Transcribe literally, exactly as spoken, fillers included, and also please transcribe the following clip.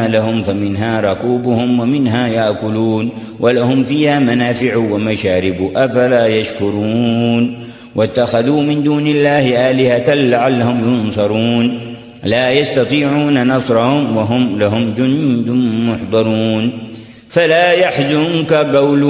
فجعلناها لهم فمنها ركوبهم ومنها يأكلون ولهم فيها منافع ومشارب أفلا يشكرون واتخذوا من دون الله آلهة لعلهم ينصرون لا يستطيعون نصرهم وهم لهم جند محضرون فلا يحزنك قولهم